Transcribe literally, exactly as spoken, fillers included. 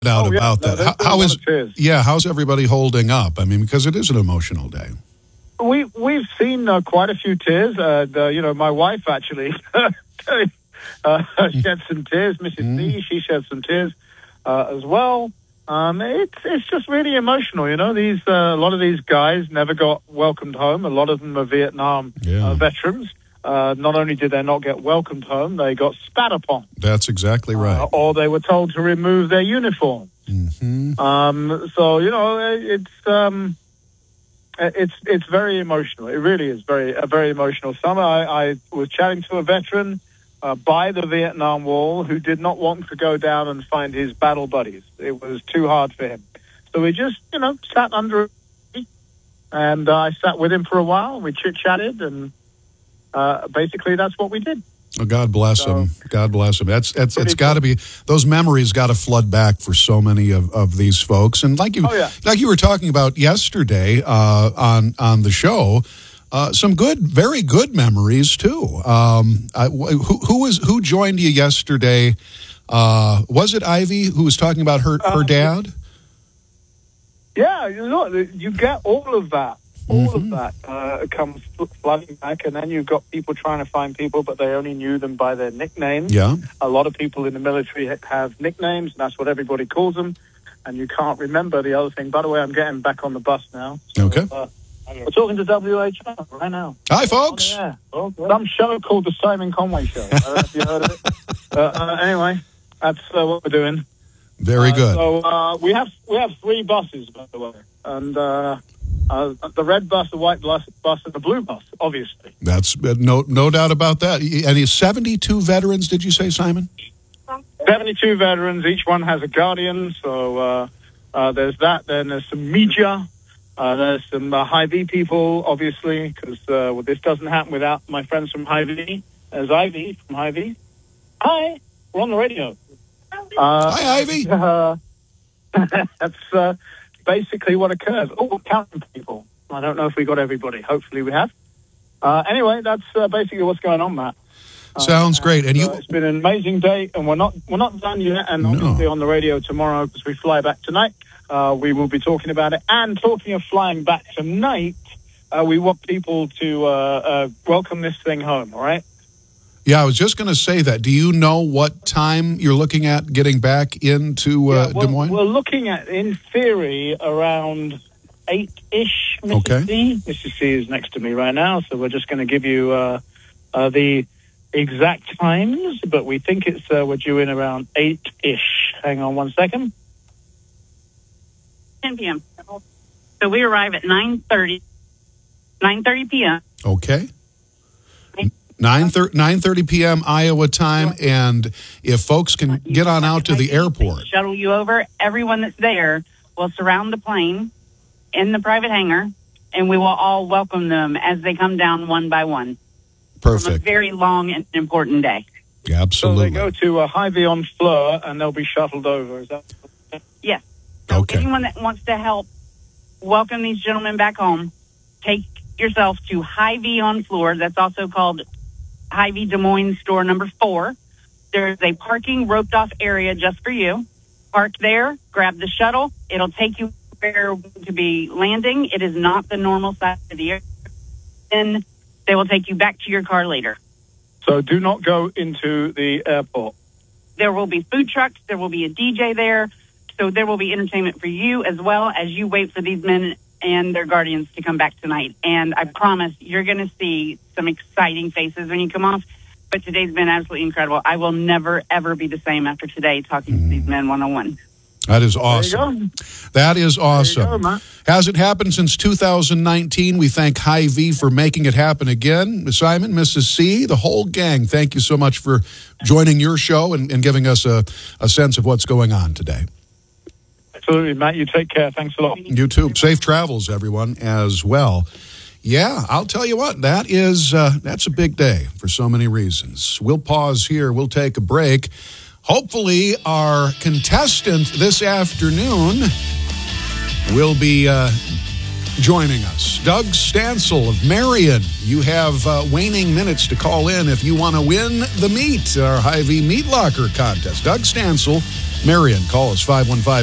doubt oh, yeah. about no, that. How, how is yeah? How's everybody holding up? I mean, because it is an emotional day. We we've seen uh, quite a few tears. Uh, the, you know, my wife actually uh, shed some tears. Missus Mm. C, she shed some tears uh, as well. Um, it's it's just really emotional. You know, these uh, a lot of these guys never got welcomed home. A lot of them are Vietnam yeah. uh, veterans. Uh, not only did they not get welcomed home, they got spat upon. That's exactly right. Uh, or they were told to remove their uniform. Mm-hmm. Um, so you know, it's um, it's it's very emotional. It really is very a very emotional summer. I, I was chatting to a veteran uh, by the Vietnam Wall who did not want to go down and find his battle buddies. It was too hard for him. So we just you know sat under, and uh, I sat with him for a while. We chit chatted and. Uh, basically, that's what we did. Oh, God bless so, him. God bless him. That's that's it's got to be those memories got to flood back for so many of, of these folks. And like you oh, yeah. like you were talking about yesterday uh, on on the show, uh, some good, very good memories too. Um, I, who who was who joined you yesterday? Uh, was it Ivy who was talking about her her dad? Yeah, you know, you get all of that. All mm-hmm. of that uh, comes flooding back, and then you've got people trying to find people, but they only knew them by their nicknames. Yeah. A lot of people in the military have nicknames, and that's what everybody calls them, and you can't remember the other thing. By the way, I'm getting back on the bus now. So, okay. Uh, we're talking to W H R right now. Hi, folks. Oh, yeah. Some show called The Simon Conway Show. I don't know if you heard of it. But, uh, anyway, that's uh, what we're doing. Very uh, good. So uh, we have we have three buses, by the way, and... Uh, Uh, the red bus, the white bus, bus, and the blue bus, obviously. That's uh, no no doubt about that. And he's seventy-two veterans, did you say, Simon? seventy-two veterans. Each one has a guardian. So uh, uh, there's that. Then there's some media. Uh, there's some uh, Hy-Vee people, obviously, because uh, well, this doesn't happen without my friends from Hy-Vee. There's Ivy from Hy-Vee. Hi, we're on the radio. Uh, Hi, Ivy. Uh, that's... Uh, basically what occurs. Oh, counting people. I don't know if we got everybody. Hopefully we have. Uh, anyway, that's uh, basically what's going on, Matt. Uh, Sounds great. And uh, you, it's been an amazing day, and we're not we're not done yet. And no. obviously on the radio tomorrow, because we fly back tonight, uh, we will be talking about it. And talking of flying back tonight, uh, we want people to uh, uh, welcome this thing home. All right. Yeah, I was just going to say that. Do you know what time you're looking at getting back into uh, yeah, well, Des Moines? We're looking at, in theory, around eight-ish, Missus Okay. C. Missus C is next to me right now, so we're just going to give you uh, uh, the exact times, but we think it's uh, we're due in around eight-ish. Hang on one second. ten p.m. So we arrive at nine thirty, nine thirty p.m. Okay. nine thirty p.m. Iowa time, and if folks can get on out to the airport. Shuttle you over. Everyone that's there will surround the plane in the private hangar, and we will all welcome them as they come down one by one. Perfect. From a very long and important day. Absolutely. So they go to uh, Hy-Vee on Fleur, and they'll be shuttled over. Is that? Yes. So okay. Anyone that wants to help welcome these gentlemen back home, take yourself to Hy-Vee on Fleur. That's also called Hy-Vee Des Moines store number four. There's a parking roped off area just for you. Park there, grab the shuttle. It'll take you where to be landing. It is not the normal side of the air. Then they will take you back to your car later. So do not go into the airport. There will be food trucks. There will be a D J there. So there will be entertainment for you as well as you wait for these men and their guardians to come back tonight. And I promise you're going to see some exciting faces when you come off. But today's been absolutely incredible. I will never, ever be the same after today talking mm. to these men one-on-one. That is awesome. That is awesome. Go, Hasn't happened since two thousand nineteen. We thank Hy-Vee for making it happen again. Miz Simon, Missus C, the whole gang, thank you so much for joining your show and, and giving us a, a sense of what's going on today. Absolutely, Matt. You take care. Thanks a lot. You too. Safe travels, everyone, as well. Yeah, I'll tell you what, that is, uh, that's a big day for so many reasons. We'll pause here. We'll take a break. Hopefully, our contestant this afternoon will be uh, joining us. Doug Stansel of Marion. You have uh, waning minutes to call in if you want to win the meat, our Hy-Vee Meat Locker contest. Doug Stansel Marion, call us five one five